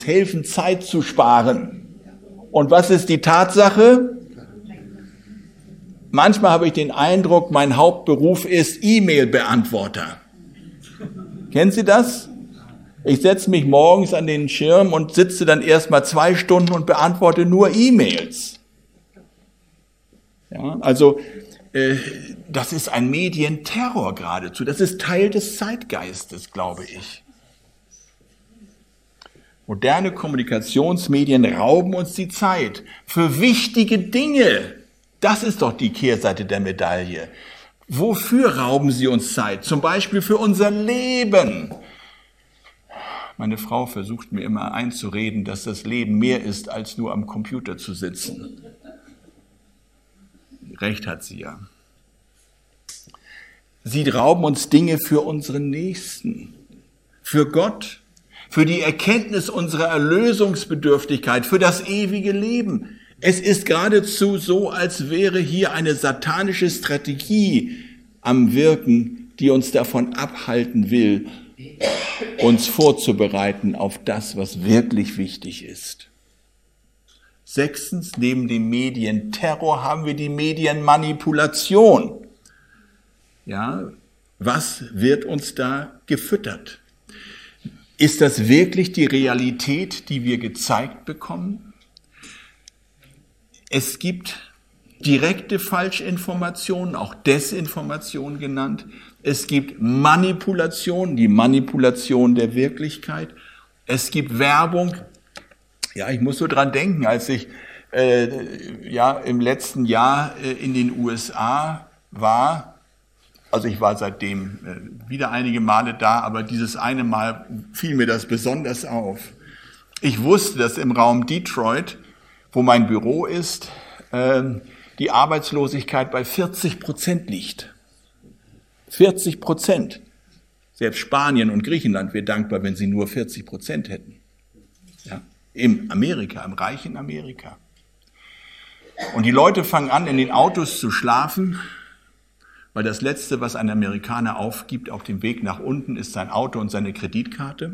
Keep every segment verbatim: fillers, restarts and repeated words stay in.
helfen, Zeit zu sparen. Und was ist die Tatsache? Manchmal habe ich den Eindruck, mein Hauptberuf ist E-Mail-Beantworter. Kennen Sie das? Ich setze mich morgens an den Schirm und sitze dann erstmal zwei Stunden und beantworte nur E-Mails. Ja, also äh, das ist ein Medienterror geradezu. Das ist Teil des Zeitgeistes, glaube ich. Moderne Kommunikationsmedien rauben uns die Zeit für wichtige Dinge. Das ist doch die Kehrseite der Medaille. Wofür rauben sie uns Zeit? Zum Beispiel für unser Leben. Meine Frau versucht mir immer einzureden, dass das Leben mehr ist, als nur am Computer zu sitzen. Recht hat sie ja. Sie rauben uns Dinge für unseren Nächsten, für Gott, für die Erkenntnis unserer Erlösungsbedürftigkeit, für das ewige Leben. Es ist geradezu so, als wäre hier eine satanische Strategie am Wirken, die uns davon abhalten will, uns vorzubereiten auf das, was wirklich wichtig ist. Sechstens, neben dem Medienterror haben wir die Medienmanipulation. Ja, was wird uns da gefüttert? Ist das wirklich die Realität, die wir gezeigt bekommen? Es gibt direkte Falschinformationen, auch Desinformation genannt. Es gibt Manipulation, die Manipulation der Wirklichkeit. Es gibt Werbung. Ja, ich muss so dran denken, als ich äh, ja im letzten Jahr äh, in den U S A war. Also ich war seitdem äh, wieder einige Male da, aber dieses eine Mal fiel mir das besonders auf. Ich wusste, dass im Raum Detroit, wo mein Büro ist, äh, die Arbeitslosigkeit bei vierzig Prozent liegt. vierzig Prozent. Selbst Spanien und Griechenland wäre dankbar, wenn sie nur vierzig Prozent hätten. Ja, im Amerika, im reichen Amerika. Und die Leute fangen an, in den Autos zu schlafen, weil das Letzte, was ein Amerikaner aufgibt auf dem Weg nach unten, ist sein Auto und seine Kreditkarte.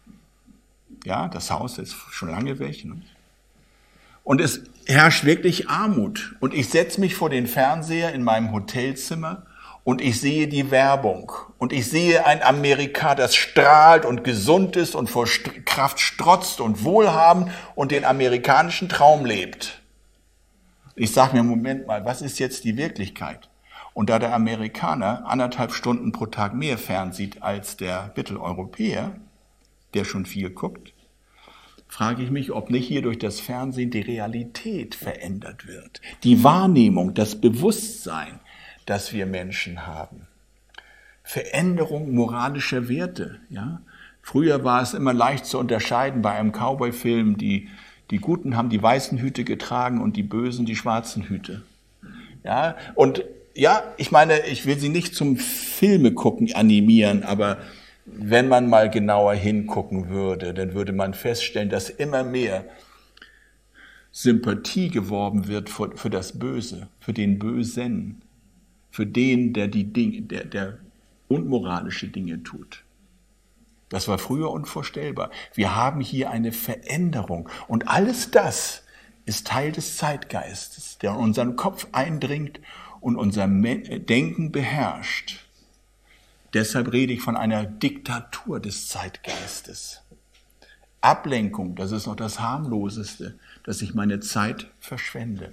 Ja, das Haus ist schon lange weg. Ne? Und es herrscht wirklich Armut. Und ich setze mich vor den Fernseher in meinem Hotelzimmer und ich sehe die Werbung. Und ich sehe ein Amerika, das strahlt und gesund ist und vor Kraft strotzt und wohlhabend und den amerikanischen Traum lebt. Ich sage mir, Moment mal, was ist jetzt die Wirklichkeit? Und da der Amerikaner anderthalb Stunden pro Tag mehr fernsieht als der Mitteleuropäer, der schon viel guckt, frage ich mich, ob nicht hier durch das Fernsehen die Realität verändert wird. Die Wahrnehmung, das Bewusstsein, das wir Menschen haben. Veränderung moralischer Werte. Ja? Früher war es immer leicht zu unterscheiden bei einem Cowboy-Film, die, die Guten haben die weißen Hüte getragen und die Bösen die schwarzen Hüte. Ja? Und ja, ich meine, ich will Sie nicht zum Filme gucken animieren, aber wenn man mal genauer hingucken würde, dann würde man feststellen, dass immer mehr Sympathie geworben wird für, für das Böse, für den Bösen, für den, der die Dinge, der, der unmoralische Dinge tut. Das war früher unvorstellbar. Wir haben hier eine Veränderung und alles das ist Teil des Zeitgeistes, der in unseren Kopf eindringt und unser Denken beherrscht. Deshalb rede ich von einer Diktatur des Zeitgeistes. Ablenkung, das ist noch das Harmloseste, dass ich meine Zeit verschwende.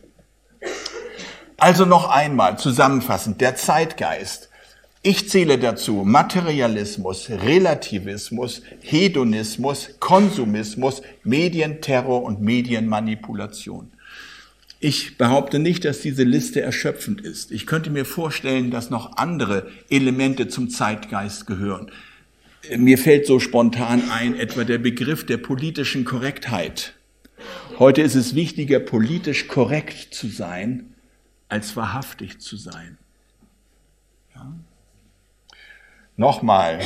Also noch einmal zusammenfassend, der Zeitgeist. Ich zähle dazu Materialismus, Relativismus, Hedonismus, Konsumismus, Medienterror und Medienmanipulation. Ich behaupte nicht, dass diese Liste erschöpfend ist. Ich könnte mir vorstellen, dass noch andere Elemente zum Zeitgeist gehören. Mir fällt so spontan ein, etwa der Begriff der politischen Korrektheit. Heute ist es wichtiger, politisch korrekt zu sein, als wahrhaftig zu sein. Ja? Nochmal,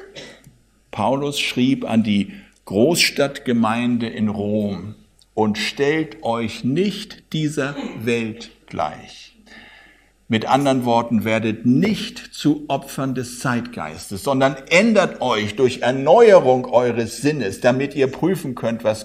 Paulus schrieb an die Großstadtgemeinde in Rom: Und stellt euch nicht dieser Welt gleich. Mit anderen Worten, werdet nicht zu Opfern des Zeitgeistes, sondern ändert euch durch Erneuerung eures Sinnes, damit ihr prüfen könnt, was